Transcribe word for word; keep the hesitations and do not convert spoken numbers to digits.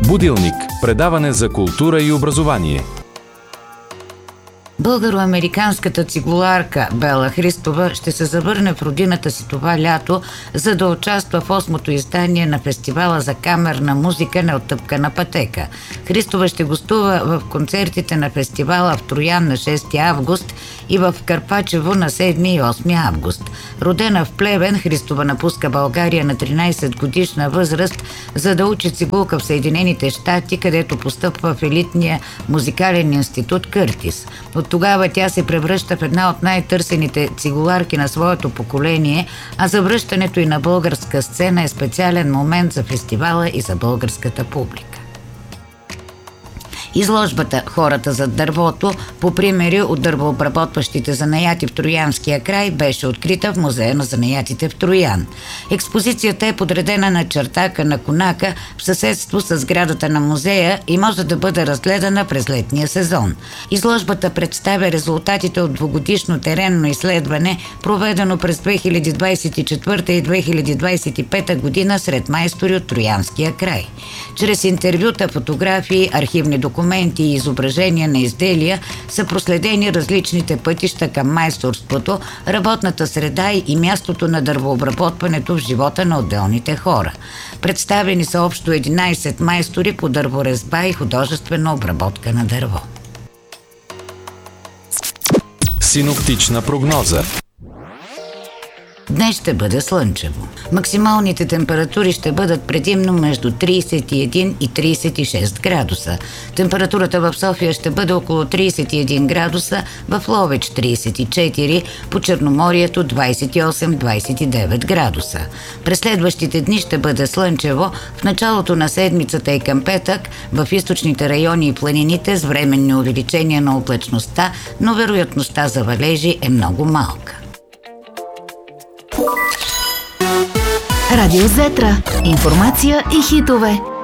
Будилник – предаване за култура и образование. Българо-американската цигуларка Бела Христова ще се завърне в родината си това лято, за да участва в осмото издание на фестивала за камерна музика "Неоттъпкана пътека". Христова ще гостува в концертите на фестивала в Троян на шести август и в Карпачево на седми и осми август. Родена в Плевен, Христова напуска България на тринайсет годишна възраст, за да учи цигулка в Съединените щати, където постъпва в елитния музикален институт Къртис. От тогава тя се превръща в една от най-търсените цигуларки на своето поколение, а завръщането й на българска сцена е специален момент за фестивала и за българската публика. Изложбата "Хората зад дървото" по примери от дървообработващите занаяти в Троянския край беше открита в Музея на занаятите в Троян. Експозицията е подредена на чертака на Конака в съседство с сградата на музея и може да бъде разгледана през летния сезон. Изложбата представя резултатите от двугодишно теренно изследване, проведено през две хиляди двайсет и четвърта и две хиляди двайсет и пета година сред майстори от Троянския край. Чрез интервюта, фотографии, архивни документи и изображения на изделия са проследени различните пътища към майсторството, работната среда и мястото на дървообработването в живота на отделните хора. Представени са общо единайсет майстори по дърворезба и художествена обработка на дърво. Синоптична прогноза. Днес ще бъде слънчево. Максималните температури ще бъдат предимно между трийсет и един и трийсет и шест градуса. Температурата в София ще бъде около трийсет и един градуса, в Ловеч трийсет и четири, по Черноморието двайсет и осем до двайсет и девет градуса. През следващите дни ще бъде слънчево, в началото на седмицата и към петък в източните райони и планините с временни увеличения на облачността, но вероятността за валежи е много малка. Радио Зетра. Информация и хитове.